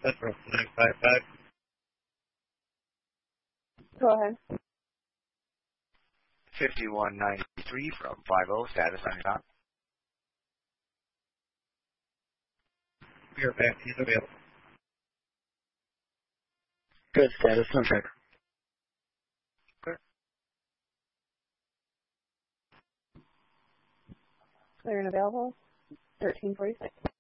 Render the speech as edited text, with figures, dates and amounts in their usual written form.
Central 955. Go ahead. 5193 from 50, status on your top. We are back. He's available. Good status on track. Clear and available. 1346.